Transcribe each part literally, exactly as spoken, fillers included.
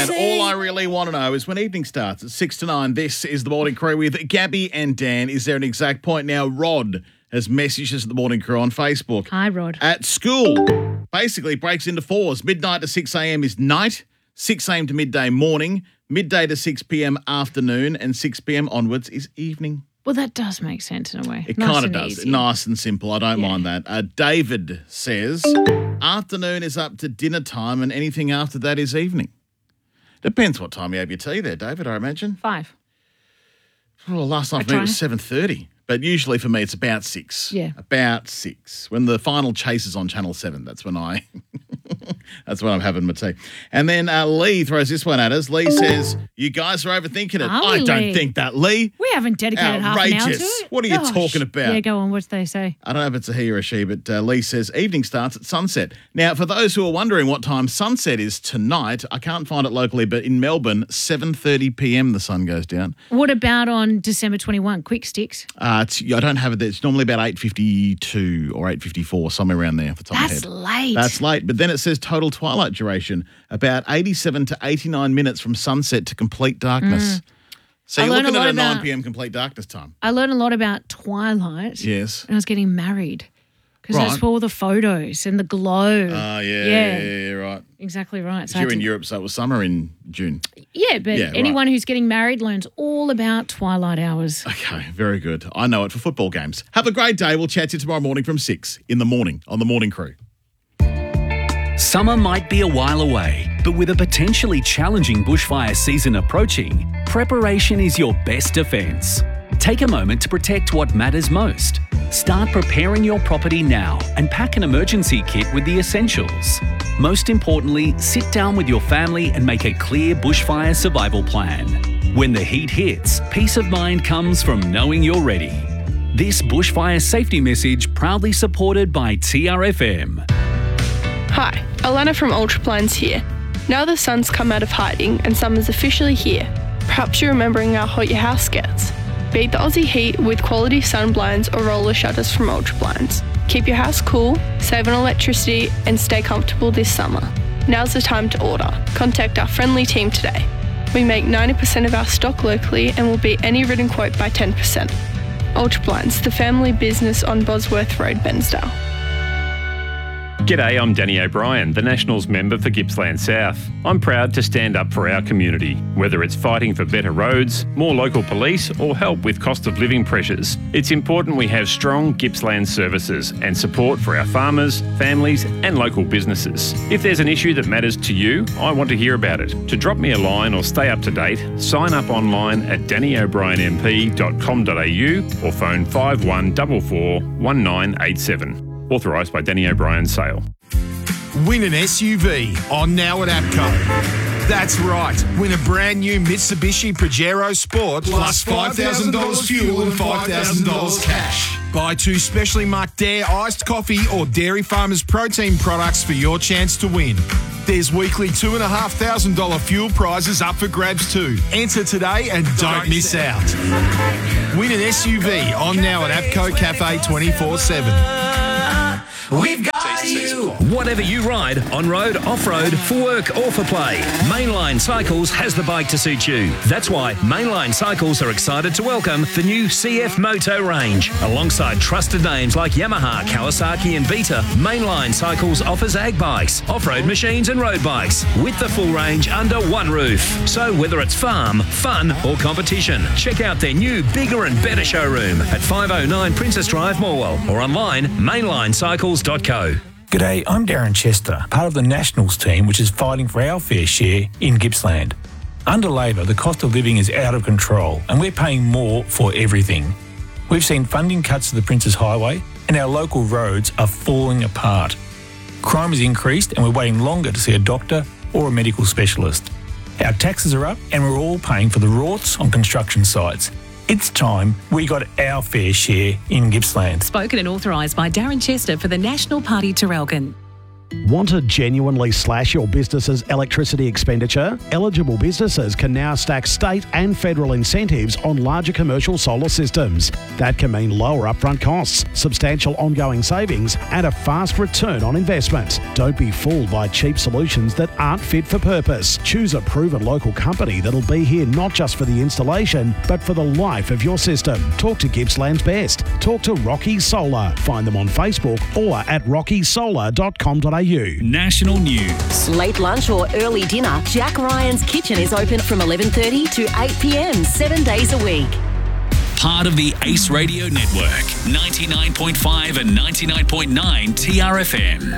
And all I really want to know is when evening starts at six to nine, this is the Morning Crew with Gabby and Dan. Is there an exact point? Now, Rod has messaged us at the Morning Crew on Facebook. Hi, Rod. At school, basically breaks into fours. Midnight to six a.m. is night, six a.m. to midday morning, midday to six p.m. afternoon, and six p.m. onwards is evening. Well, that does make sense in a way. It Nice kind of and does. easy. Nice and simple. I don't Yeah. mind that. Uh, David says, afternoon is up to dinner time and anything after that is evening. Depends what time you have your tea there, David, I imagine. Five. Well, last night I for me it try. was seven thirty. But usually for me it's about six. Yeah. About six. When the final chase is on Channel seven, that's when I... That's when I'm having my tea. And then uh, Lee throws this one at us. Lee says, you guys are overthinking it. Are I we, don't Lee? think that, Lee. We haven't dedicated half an hour to Outrageous. it. What are you Gosh. talking about? Yeah, go on. What do they say? I don't know if it's a he or a she, but uh, Lee says evening starts at sunset. Now, for those who are wondering what time sunset is tonight, I can't find it locally, but in Melbourne, seven thirty p.m. the sun goes down. What about on December twenty-first? Quick sticks. Uh, it's, I don't have it there. It's normally about eight fifty-two or eight fifty-four, somewhere around there off the top of my That's head. late. That's late. But then it says total twilight duration, about eighty-seven to eighty-nine minutes from sunset to complete darkness. So I you're learned a looking at lot a nine about- p.m. complete darkness time. I learned a lot about twilight Yes. when I was getting married. Because Right. that's for all the photos and the glow. Oh, yeah, yeah, Yeah. yeah, yeah, right. Exactly right. So I You're had in to- Europe, so it was summer in June. Yeah, but Yeah, right. anyone who's getting married learns all about twilight hours. Okay, very good. I know it for football games. Have a great day. We'll chat to you tomorrow morning from six in the morning on The Morning Crew. Summer might be a while away, but with a potentially challenging bushfire season approaching, preparation is your best defence. Take a moment to protect what matters most. Start preparing your property now and pack an emergency kit with the essentials. Most importantly, sit down with your family and make a clear bushfire survival plan. When the heat hits, peace of mind comes from knowing you're ready. This bushfire safety message proudly supported by T R F M. Hi, Alana from Ultraplans here. Now the sun's come out of hiding and summer's officially here. Perhaps you're remembering how hot your house gets. Beat the Aussie heat with quality sun blinds or roller shutters from Ultraplans. Keep your house cool, save on electricity, and stay comfortable this summer. Now's the time to order. Contact our friendly team today. We make ninety percent of our stock locally and will beat any written quote by ten percent. Ultraplans, the family business on Bosworth Road, Bensdale. G'day, I'm Danny O'Brien, the Nationals member for Gippsland South. I'm proud to stand up for our community, whether it's fighting for better roads, more local police, or help with cost of living pressures. It's important we have strong Gippsland services and support for our farmers, families, and local businesses. If there's an issue that matters to you, I want to hear about it. To drop me a line or stay up to date, sign up online at danny o'brien m p dot com dot a u or phone five one four four, one nine eight seven. Authorised by Danny O'Brien Sale. Win an S U V on Now at APCO. That's right. Win a brand new Mitsubishi Pajero Sport plus five thousand dollars fuel and five thousand dollars cash. Buy two specially marked Dare iced coffee or Dairy Farmers protein products for your chance to win. There's weekly two thousand five hundred dollars fuel prizes up for grabs too. Enter today and don't miss out. Win an S U V on Now at APCO Cafe twenty-four seven. We've got you. Whatever you ride, on-road, off-road, for work or for play, Mainline Cycles has the bike to suit you. That's why Mainline Cycles are excited to welcome the new C F Moto range. Alongside trusted names like Yamaha, Kawasaki and Beta, Mainline Cycles offers ag bikes, off-road machines and road bikes with the full range under one roof. So whether it's farm, fun or competition, check out their new bigger and better showroom at five oh nine Princess Drive, Morwell, or online mainline cycles dot co. G'day, I'm Darren Chester, part of the Nationals team which is fighting for our fair share in Gippsland. Under Labor, the cost of living is out of control and we're paying more for everything. We've seen funding cuts to the Princes Highway and our local roads are falling apart. Crime has increased and we're waiting longer to see a doctor or a medical specialist. Our taxes are up and we're all paying for the rorts on construction sites. It's time we got our fair share in Gippsland. Spoken and authorised by Darren Chester for the National Party Traralgon. Want to genuinely slash your business's electricity expenditure? Eligible businesses can now stack state and federal incentives on larger commercial solar systems. That can mean lower upfront costs, substantial ongoing savings, and a fast return on investment. Don't be fooled by cheap solutions that aren't fit for purpose. Choose a proven local company that'll be here not just for the installation, but for the life of your system. Talk to Gippsland's Best. Talk to Rocky Solar. Find them on Facebook or at rocky solar dot com dot a u. National news. Late lunch or early dinner, Jack Ryan's Kitchen is open from eleven thirty to eight p m, seven days a week. Part of the Ace Radio Network, ninety-nine point five and ninety-nine point nine T R F M.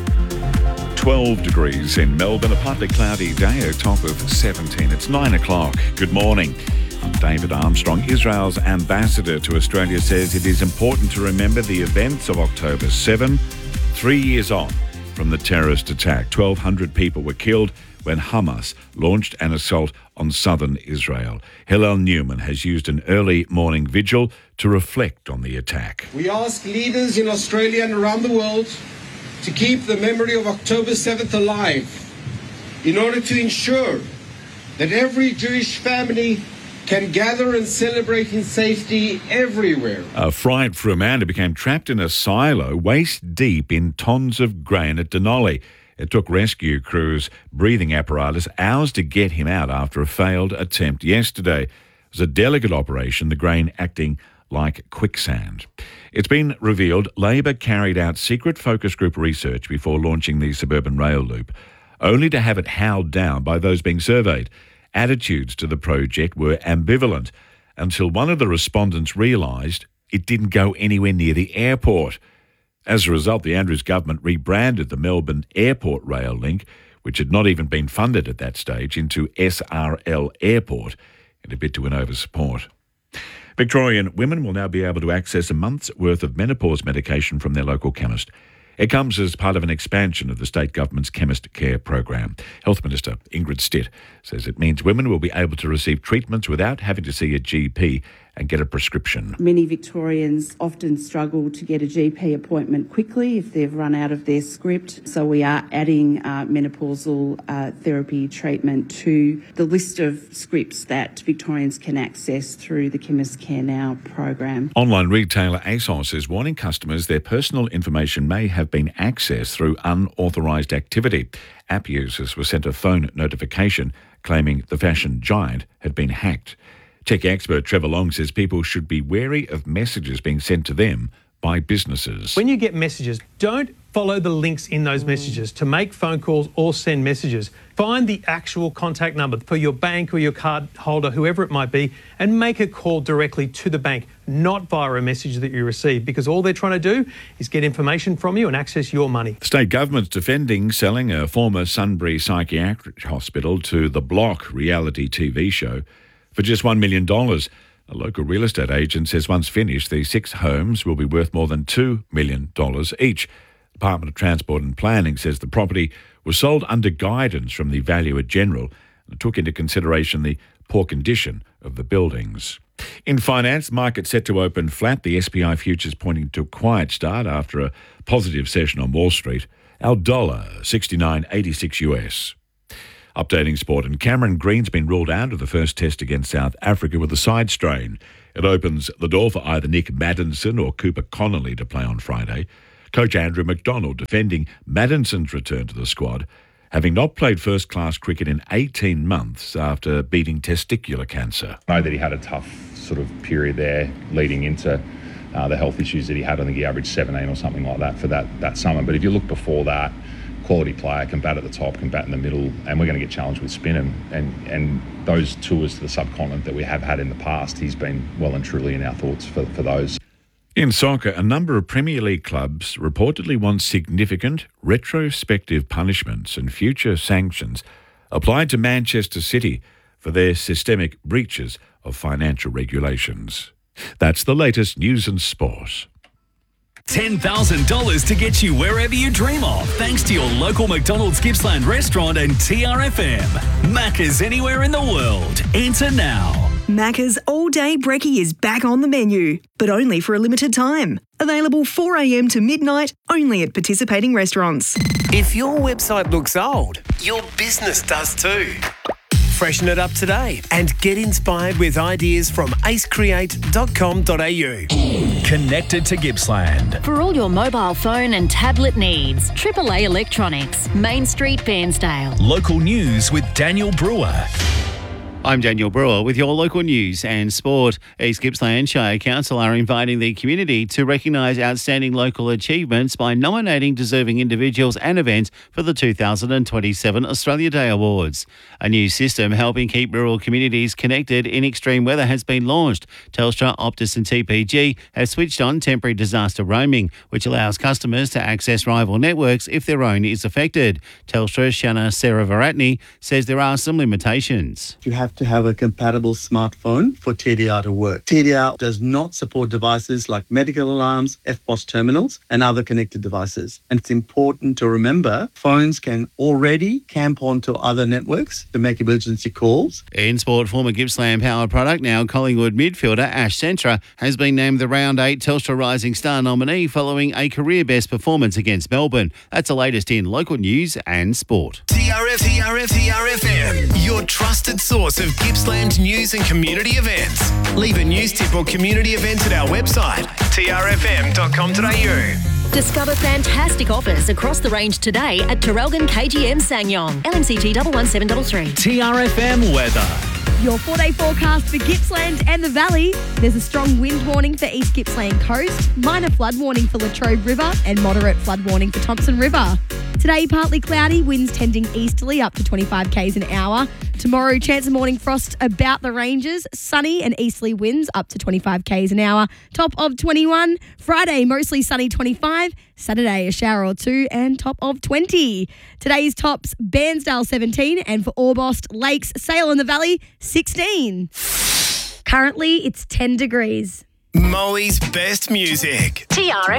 twelve degrees in Melbourne, a partly cloudy day, a top of seventeen. It's nine o'clock. Good morning. I'm David Armstrong. Israel's ambassador to Australia says it is important to remember the events of October seventh, three years on from the terrorist attack. twelve hundred people were killed when Hamas launched an assault on southern Israel. Hillel Newman has used an early morning vigil to reflect on the attack. We ask leaders in Australia and around the world to keep the memory of October seventh alive in order to ensure that every Jewish family can gather and celebrate in safety everywhere. A fright for a man who became trapped in a silo waist deep in tons of grain at Denali. It took rescue crews' breathing apparatus hours to get him out after a failed attempt yesterday. It was a delicate operation, the grain acting like quicksand. It's been revealed Labor carried out secret focus group research before launching the suburban rail loop, only to have it howled down by those being surveyed. Attitudes to the project were ambivalent until one of the respondents realised it didn't go anywhere near the airport. As a result, the Andrews government rebranded the Melbourne Airport Rail Link, which had not even been funded at that stage, into S R L Airport in a bid to win over support. Victorian women will now be able to access a month's worth of menopause medication from their local chemist. It comes as part of an expansion of the state government's Chemist Care program. Health Minister Ingrid Stitt says it means women will be able to receive treatments without having to see a G P and get a prescription. Many Victorians often struggle to get a G P appointment quickly if they've run out of their script. So we are adding uh, menopausal uh, therapy treatment to the list of scripts that Victorians can access through the Chemist Care Now program. Online retailer ASOS is warning customers their personal information may have been accessed through unauthorised activity. App users were sent a phone notification claiming the fashion giant had been hacked. Tech expert Trevor Long says people should be wary of messages being sent to them by businesses. When you get messages, don't follow the links in those messages to make phone calls or send messages. Find the actual contact number for your bank or your card holder, whoever it might be, and make a call directly to the bank, not via a message that you receive, because all they're trying to do is get information from you and access your money. The state government's defending selling a former Sunbury psychiatric hospital to The Block reality T V show for just one million dollars. A local real estate agent says once finished, the six homes will be worth more than two million dollars each. The Department of Transport and Planning says the property was sold under guidance from the Valuer General and took into consideration the poor condition of the buildings. In finance, market set to open flat. The S P I futures pointing to a quiet start after a positive session on Wall Street. Our dollar, sixty-nine eighty-six U S. Updating sport, and Cameron Green's been ruled out of the first test against South Africa with a side strain. It opens the door for either Nick Maddinson or Cooper Connolly to play on Friday. Coach Andrew McDonald defending Maddinson's return to the squad, having not played first-class cricket in eighteen months after beating testicular cancer. I know that he had a tough sort of period there leading into uh, the health issues that he had. I think he averaged seventeen or something like that for that, that summer. But if you look before that, quality player, can bat at the top, can bat in the middle, and we're going to get challenged with spin. And, and, and those tours to the subcontinent that we have had in the past, he's been well and truly in our thoughts for, for those. In soccer, a number of Premier League clubs reportedly want significant retrospective punishments and future sanctions applied to Manchester City for their systemic breaches of financial regulations. That's the latest news and sport. ten thousand dollars to get you wherever you dream of, thanks to your local McDonald's Gippsland restaurant and T R F M. Macca's anywhere in the world. Enter now. Macca's all-day brekkie is back on the menu, but only for a limited time. Available four a m to midnight, only at participating restaurants. If your website looks old, your business does too. Freshen it up today and get inspired with ideas from ace create dot com dot a u. Connected to Gippsland. For all your mobile phone and tablet needs, triple A Electronics, Main Street, Bairnsdale. Local news with Daniel Brewer. I'm Daniel Brewer with your local news and sport. East Gippsland Shire Council are inviting the community to recognise outstanding local achievements by nominating deserving individuals and events for the two thousand twenty-seven Australia Day Awards. A new system helping keep rural communities connected in extreme weather has been launched. Telstra, Optus and T P G have switched on temporary disaster roaming, which allows customers to access rival networks if their own is affected. Telstra's Shanna Sarah Varatni says there are some limitations. You have to have a compatible smartphone for T D R to work. T D R does not support devices like medical alarms, F P O S terminals, and other connected devices. And it's important to remember phones can already camp onto other networks to make emergency calls. In sport, former Gippsland powered product, now Collingwood midfielder Ash Centra has been named the round eight Telstra Rising Star nominee following a career best performance against Melbourne. That's the latest in local news and sport. T R F, T R F, T R F M, your trusted source of Gippsland news and community events. Leave a news tip or community event at our website, t r f m dot com dot a u. Discover fantastic offers across the range today at Terrelgan K G M Ssangyong. L M C T one one seven three three. T R F M weather. Your four-day forecast for Gippsland and the Valley. There's a strong wind warning for East Gippsland Coast, minor flood warning for Latrobe River, and moderate flood warning for Thompson River. Today, partly cloudy, winds tending easterly up to twenty-five k's an hour. Tomorrow, chance of morning frost about the ranges, sunny and easterly winds up to twenty-five k's an hour, top of twenty-one. Friday, mostly sunny, twenty-five. Saturday, a shower or two, and top of twenty. Today's tops, Bairnsdale seventeen, and for Orbost, Lakes, Sale in the Valley, sixteen. Currently, it's ten degrees. Moe's best music. T R F